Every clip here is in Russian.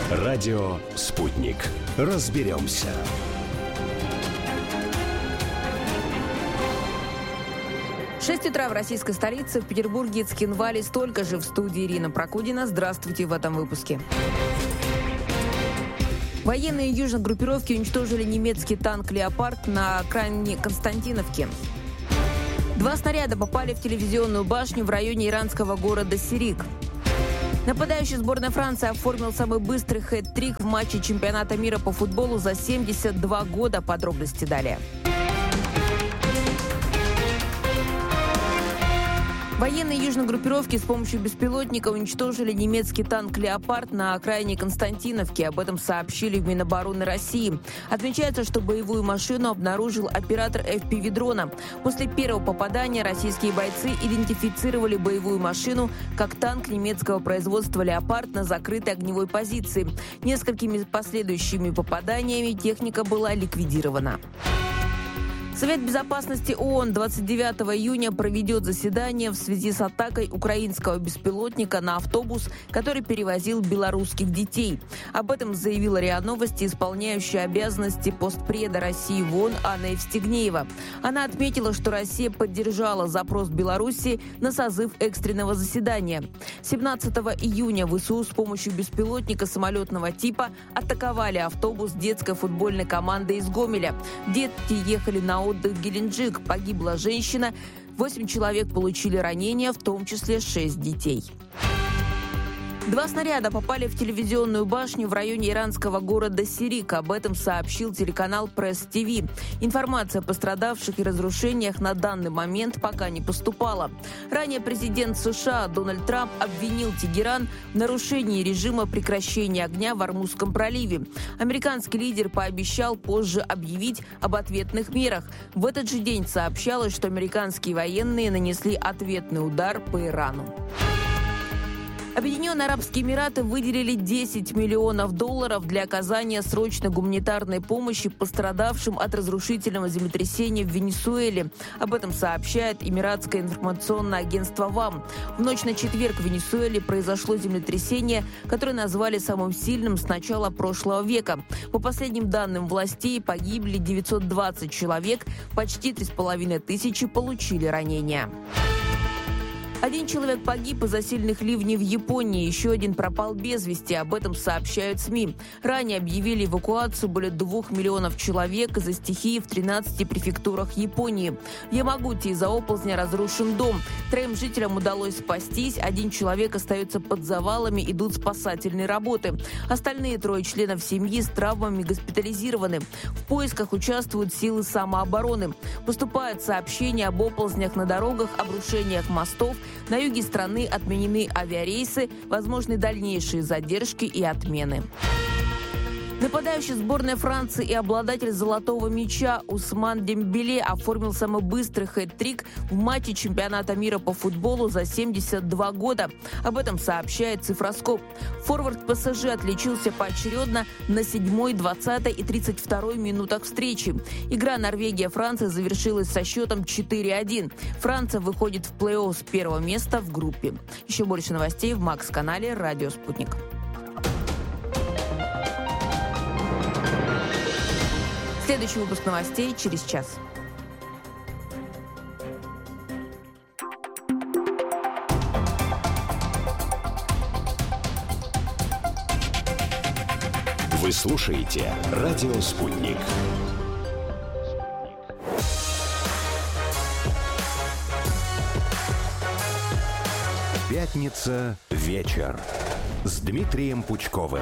Радио «Спутник». Разберемся. В 6 утра в российской столице, в Петербурге, Цхинвале. Столько же. В студии Ирина Прокудина. Здравствуйте в этом выпуске. Военные южной группировки уничтожили немецкий танк «Леопард» на окраине Константиновки. 2 снаряда попали в телевизионную башню в районе иранского города Сирик. Нападающий сборной Франции оформил самый быстрый хэт-трик в матче чемпионата мира по футболу за 72 года. Подробности далее. Военные южной группировки с помощью беспилотника уничтожили немецкий танк «Леопард» на окраине Константиновки. Об этом сообщили в Минобороны России. Отмечается, что боевую машину обнаружил оператор FPV-дрона. После первого попадания российские бойцы идентифицировали боевую машину как танк немецкого производства «Леопард» на закрытой огневой позиции. Несколькими последующими попаданиями техника была ликвидирована. Совет безопасности ООН 29 июня проведет заседание в связи с атакой украинского беспилотника на автобус, который перевозил белорусских детей. Об этом заявила РИА Новости исполняющая обязанности постпреда России в ООН Анна Евстигнеева. Она отметила, что Россия поддержала запрос Беларуси на созыв экстренного заседания. 17 июня ВСУ с помощью беспилотника самолетного типа атаковали автобус детской футбольной команды из Гомеля. Дети ехали на отдых в Геленджик. Погибла женщина. 8 человек получили ранения, в том числе 6 детей. 2 снаряда попали в телевизионную башню в районе иранского города Сирик. Об этом сообщил телеканал Пресс-ТВ. Информация о пострадавших и разрушениях на данный момент пока не поступала. Ранее президент США Дональд Трамп обвинил Тегеран в нарушении режима прекращения огня в Ормузском проливе. Американский лидер пообещал позже объявить об ответных мерах. В этот же день сообщалось, что американские военные нанесли ответный удар по Ирану. Объединенные Арабские Эмираты выделили $10 миллионов для оказания срочной гуманитарной помощи пострадавшим от разрушительного землетрясения в Венесуэле. Об этом сообщает Эмиратское информационное агентство ВАМ. В ночь на четверг в Венесуэле произошло землетрясение, которое назвали самым сильным с начала прошлого века. По последним данным властей, погибли 920 человек, почти 3500 получили ранения. 1 человек погиб из-за сильных ливней в Японии, еще 1 пропал без вести. Об этом сообщают СМИ. Ранее объявили эвакуацию более 2 миллионов человек из-за стихии в 13 префектурах Японии. В Ямагути из-за оползня разрушен дом. 3 жителям удалось спастись. 1 человек остается под завалами, идут спасательные работы. Остальные 3 членов семьи с травмами госпитализированы. В поисках участвуют силы самообороны. Поступают сообщения об оползнях на дорогах, обрушениях мостов. На юге страны отменены авиарейсы, возможны дальнейшие задержки и отмены. Нападающий сборной Франции и обладатель золотого мяча Усман Дембеле оформил самый быстрый хэт-трик в матче чемпионата мира по футболу за 72 года. Об этом сообщает Цифроскоп. Форвард ПСЖ отличился поочередно на 7-й, 20-й и 32-й минутах встречи. Игра Норвегия-Франция завершилась со счетом 4-1. Франция выходит в плей-офф с 1-го места в группе. Еще больше новостей в Макс-канале «Радио Спутник». Следующий выпуск новостей через час. Вы слушаете «Радио Спутник». Пятница. Вечер. С Дмитрием Пучковым.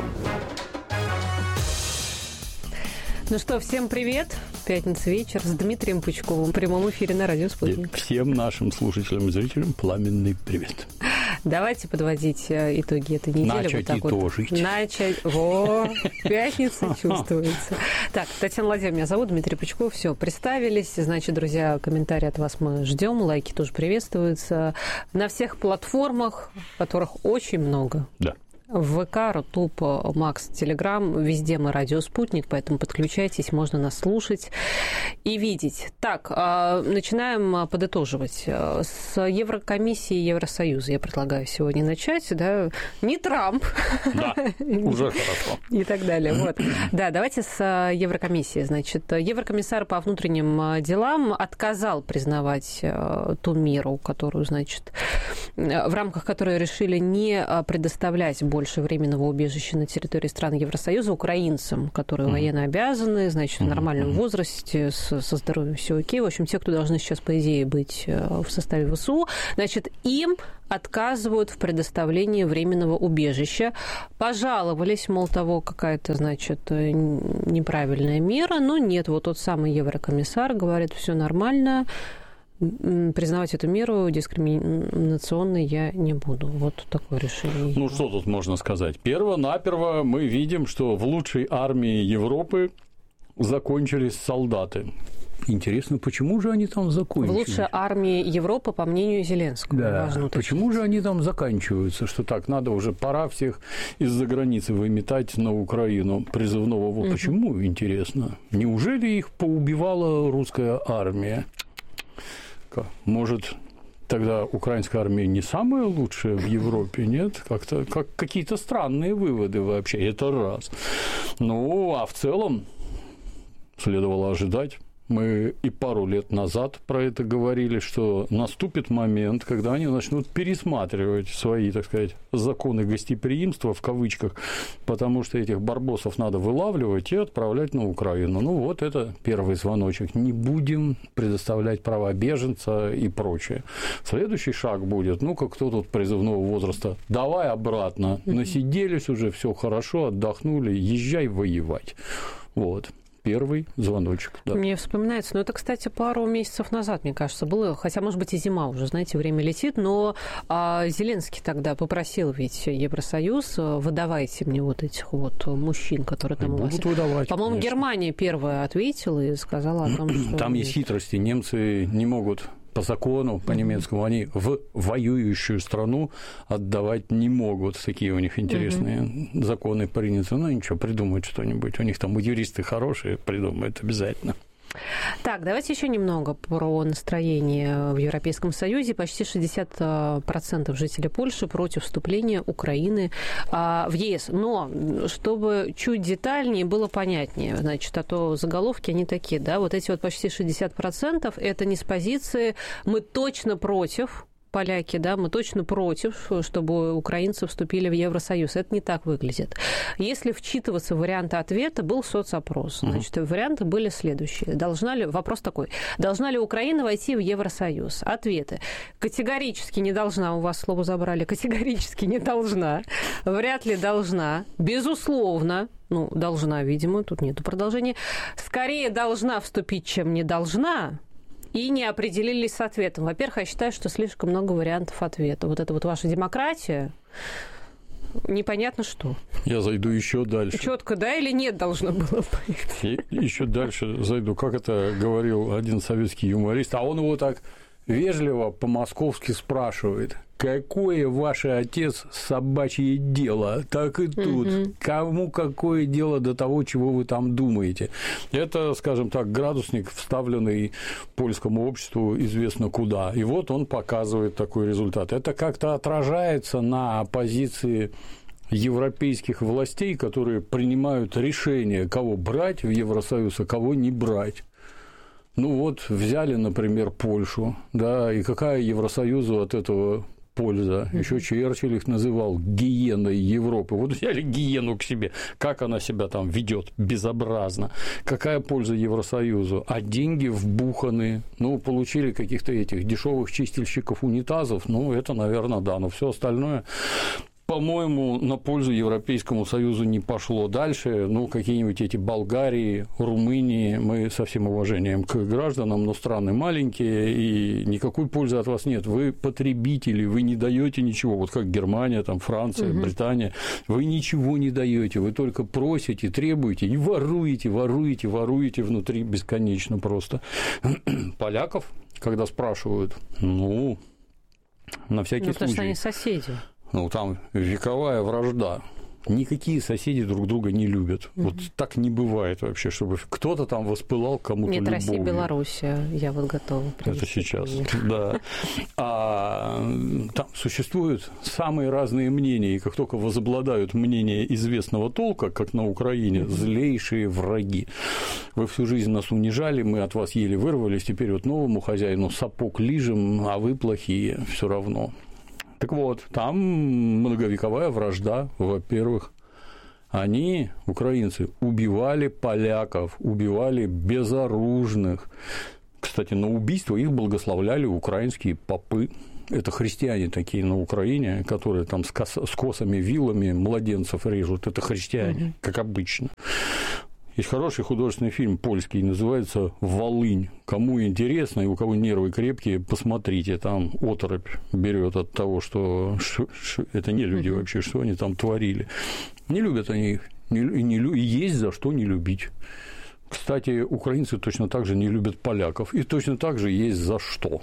Ну что, всем привет. Пятница вечер с Дмитрием Пучковым в прямом эфире на радио «Спутник». Всем нашим слушателям и зрителям пламенный привет. Давайте подводить итоги этой недели. Начать вот итожить. Вот. Начать. Пятница чувствуется. Так, Татьяна Ладьева меня зовут, Дмитрий Пучков. Все, представились. Значит, друзья, комментарии от вас мы ждем. Лайки тоже приветствуются. На всех платформах, которых очень много. Да. В ВК, Рутуб, Макс, Телеграм, везде мы «Радио Спутник», поэтому подключайтесь, можно нас слушать и видеть. Так, начинаем подытоживать. С Еврокомиссии и Евросоюза я предлагаю сегодня начать, да, не Трамп. Да, уже хорошо. И так далее. Вот. Да, давайте с Еврокомиссии. Значит, Еврокомиссар по внутренним делам отказал признавать ту меру, которую, значит, в рамках которой решили не предоставлять больше временного убежища на территории стран Евросоюза украинцам, которые военно обязаны, значит, в нормальном возрасте, со здоровьем все окей. В общем, те, кто должны сейчас, по идее, быть в составе ВСУ, значит, им отказывают в предоставлении временного убежища. Пожаловались, мол, того какая-то, значит, неправильная мера, но нет, вот тот самый еврокомиссар говорит, все нормально, признавать эту меру дискриминационной я не буду. Вот такое решение. Ну, что тут можно сказать? Перво-наперво мы видим, что в лучшей армии Европы закончились солдаты. Интересно, почему же они там закончились? В лучшей армии Европы, по мнению Зеленского. Да. Почему же они там заканчиваются? Что так, надо уже, пора всех из-за границы выметать на Украину призывного. Вот почему, интересно? Неужели их поубивала русская армия? Может, тогда украинская армия не самая лучшая в Европе, нет? Как-то какие-то странные выводы вообще, это раз. Ну, а в целом следовало ожидать. Мы и пару лет назад про это говорили, что наступит момент, когда они начнут пересматривать свои, так сказать, законы гостеприимства, в кавычках, потому что этих барбосов надо вылавливать и отправлять на Украину. Ну, вот это первый звоночек. Не будем предоставлять права беженца и прочее. Следующий шаг будет, ну-ка, кто тут призывного возраста? Давай обратно. Насиделись уже, все хорошо, отдохнули, езжай воевать. Вот. Первый звоночек. Да. Мне вспоминается, ну это, кстати, пару месяцев назад, мне кажется, было, хотя, может быть, и зима уже, знаете, время летит, но Зеленский тогда попросил ведь Евросоюз, выдавайте мне вот этих вот мужчин, которые там у вас... Выдавать, по-моему, конечно. Германия первая ответила и сказала о том, что... Там есть хитрости, немцы не могут... По закону, по немецкому, они в воюющую страну отдавать не могут. Такие у них интересные законы приняты. Ну, ничего, придумают что-нибудь. У них там юристы хорошие, придумают обязательно. Так, давайте еще немного про настроение в Европейском Союзе. Почти 60% жителей Польши против вступления Украины в ЕС. Но, чтобы чуть детальнее было понятнее, значит, а то заголовки, они такие, да, вот эти вот почти 60% это не с позиции «мы точно против», поляки, да, мы точно против, чтобы украинцы вступили в Евросоюз. Это не так выглядит. Если вчитываться в варианты ответа, был соцопрос. Значит, варианты были следующие. Вопрос такой. Должна ли Украина войти в Евросоюз? Ответы. Категорически не должна. У вас слово забрали. Категорически не должна. Вряд ли должна. Безусловно. Ну, должна, видимо. Тут нету продолжения. Скорее должна вступить, чем не должна. И не определились с ответом. Во-первых, я считаю, что слишком много вариантов ответа. Вот это вот ваша демократия, непонятно что. Я зайду еще дальше. Четко, да или нет должно было быть? Еще дальше зайду. Как это говорил один советский юморист, а он его так вежливо по-московски спрашивает: какое ваше, отец, собачье дело? Так и тут. Кому какое дело до того, чего вы там думаете? Это, скажем так, градусник, вставленный польскому обществу известно куда. И вот он показывает такой результат. Это как-то отражается на позиции европейских властей, которые принимают решение, кого брать в Евросоюз, а кого не брать. Ну вот, взяли, например, Польшу, да, и какая Евросоюзу от этого польза? Еще Черчилль их называл гиеной Европы. Вот взяли гиену к себе, как она себя там ведет безобразно. Какая польза Евросоюзу? А деньги вбуханы, ну, получили каких-то этих дешевых чистильщиков унитазов, ну, это, наверное, да, но все остальное... По-моему, на пользу Европейскому Союзу не пошло дальше. Ну, какие-нибудь эти Болгарии, Румынии, мы со всем уважением к гражданам, но страны маленькие, и никакой пользы от вас нет. Вы потребители, вы не даете ничего. Вот как Германия, там, Франция, Британия. Вы ничего не даете, вы только просите, требуете и воруете внутри бесконечно просто. Поляков, когда спрашивают, ну, на всякий случай. Потому что они соседи. Ну, там вековая вражда. Никакие соседи друг друга не любят. Вот так не бывает вообще, чтобы кто-то там воспылал кому-то Нет, любовью. Россия, Белоруссия, я вот готова привести. Это сейчас, да. А там существуют самые разные мнения, и как только возобладают мнения известного толка, как на Украине, злейшие враги. Вы всю жизнь нас унижали, мы от вас еле вырвались, теперь вот новому хозяину сапог лижем, а вы плохие все равно. Так вот, там многовековая вражда, во-первых. Они, украинцы, убивали поляков, убивали безоружных. Кстати, на убийство их благословляли украинские попы. Это христиане такие на Украине, которые там с косами, вилами младенцев режут. Это христиане, как обычно. Есть хороший художественный фильм польский, называется «Волынь». Кому интересно и у кого нервы крепкие, посмотрите. Там оторопь берет от того, что это не люди вообще, что они там творили. Не любят они их, и есть за что не любить. Кстати, украинцы точно так же не любят поляков, и точно так же есть за что.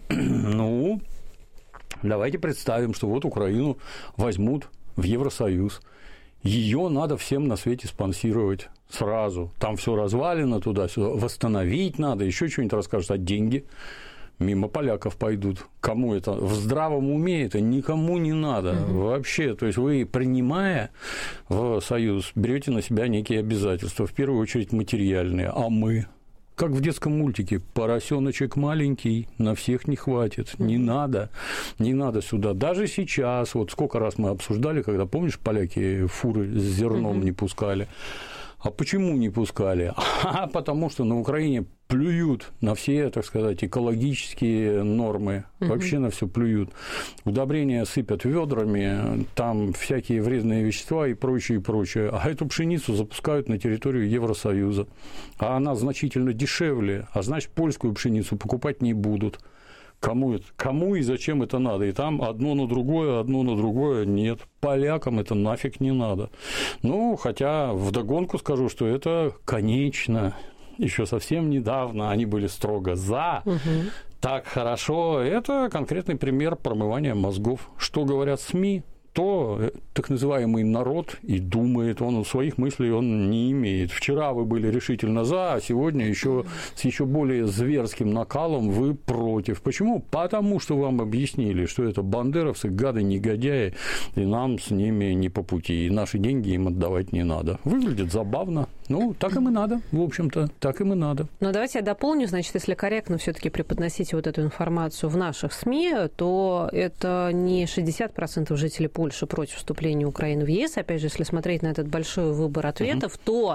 Ну, давайте представим, что вот Украину возьмут в Евросоюз. Ее надо всем на свете спонсировать сразу. Там все развалено туда-сюда. Восстановить надо, еще что-нибудь расскажут. А деньги мимо поляков пойдут. Кому это? В здравом уме это никому не надо. Вообще. То есть вы, принимая в Союз, берете на себя некие обязательства. В первую очередь материальные. А мы? Как в детском мультике, поросеночек маленький, на всех не хватит, не надо сюда. Даже сейчас, вот сколько раз мы обсуждали, когда, помнишь, поляки фуры с зерном не пускали. А почему не пускали? Потому что на Украине плюют на все, так сказать, экологические нормы. Вообще на все плюют. Удобрения сыпят ведрами, там всякие вредные вещества и прочее, и прочее. А эту пшеницу запускают на территорию Евросоюза. А она значительно дешевле, а значит, польскую пшеницу покупать не будут. Кому и зачем это надо? И там одно на другое нет. Полякам это нафиг не надо. Ну, хотя вдогонку скажу, что это конечно. Еще совсем недавно они были строго за. Так хорошо. Это конкретный пример промывания мозгов. Что говорят СМИ? То так называемый народ и думает, он своих мыслей он не имеет. Вчера вы были решительно за, а сегодня еще с еще более зверским накалом вы против. Почему? Потому что вам объяснили, что это бандеровцы, гады, негодяи, и нам с ними не по пути, и наши деньги им отдавать не надо. Выглядит забавно. Ну, так им и надо, в общем-то, так им и надо. Но давайте я дополню, значит, если корректно все-таки преподносить вот эту информацию в наших СМИ, то это не 60% жителей Польши против вступления Украины в ЕС. Опять же, если смотреть на этот большой выбор ответов, то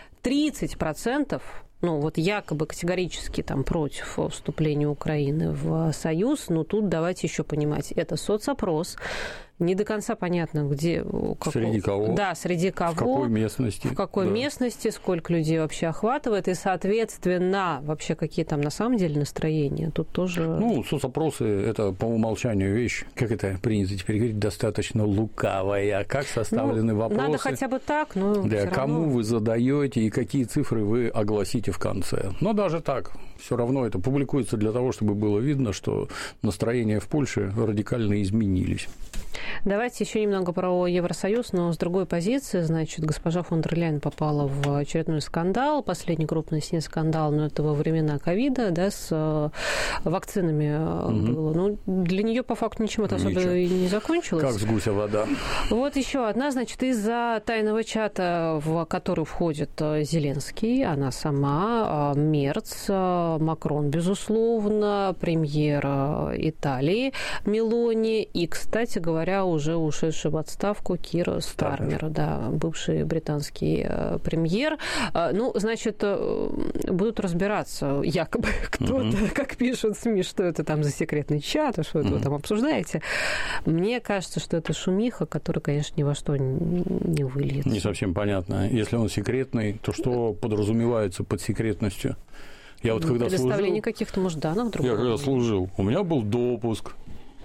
30%, ну, вот якобы категорически там против вступления Украины в Союз, но тут давайте еще понимать, это соцопрос, не до конца понятно, где... Среди кого? Да, среди кого. В какой местности. В какой местности, сколько людей вообще охватывает, и, соответственно, вообще какие там на самом деле настроения. Тут тоже... Ну, соцопросы – это по умолчанию вещь, как это принято теперь говорить, достаточно лукавая. Как составлены вопросы. Надо хотя бы так, но да, кому вы задаете и какие цифры вы огласите в конце. Но даже так, все равно это публикуется для того, чтобы было видно, что настроения в Польше радикально изменились. Давайте еще немного про Евросоюз, но с другой позиции. Значит, госпожа фон дер Ляйен попала в очередной скандал, последний крупный с ней скандал, но это во времена ковида, да, с вакцинами было. Ну, для нее по факту ничем это особо и не закончилось. Как с гуся вода. Вот еще одна, значит, из-за тайного чата, в который входит Зеленский, она сама, Мерц, Макрон, безусловно, премьер Италии Мелони и, кстати говоря, уже ушедший в отставку Кир Стармер, да, бывший британский премьер. Ну, значит, будут разбираться, якобы кто-то, как пишут СМИ, что это там за секретный чат, что это вы там обсуждаете. Мне кажется, что это шумиха, которая, конечно, ни во что не выльется. Не совсем понятно. Если он секретный, то что подразумевается под секретностью? Я вот когда предоставление каких-то, может, данных другого. Я когда служил, у меня был допуск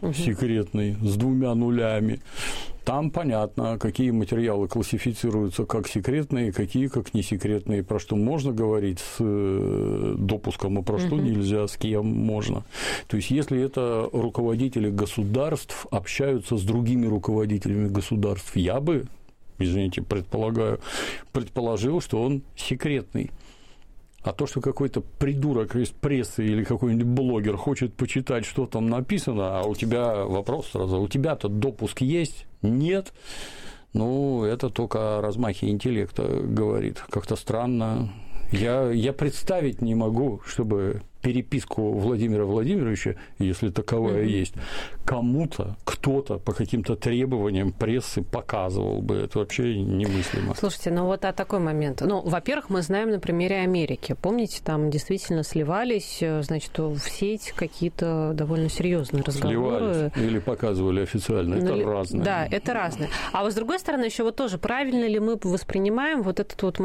секретный, с 2 нулями. Там понятно, какие материалы классифицируются как секретные, какие как несекретные, про что можно говорить с допуском, а про что нельзя, с кем можно. То есть, если это руководители государств общаются с другими руководителями государств, я бы, извините, предположил, что он секретный. А то, что какой-то придурок из прессы или какой-нибудь блогер хочет почитать, что там написано, а у тебя вопрос сразу, у тебя-то допуск есть? Нет? Ну, это только о размахе интеллекта говорит. Как-то странно. Я представить не могу, чтобы переписку Владимира Владимировича, если таковая есть, кому-то, кто-то по каким-то требованиям прессы показывал бы. Это вообще немыслимо. Слушайте, ну вот такой момент. Ну, во-первых, мы знаем на примере Америки. Помните, там действительно сливались, значит, в сеть какие-то довольно серьезные разговоры. Сливались или показывали официально. Это разное. Да, это разное. А вот с другой стороны, еще вот тоже, правильно ли мы воспринимаем вот этот вот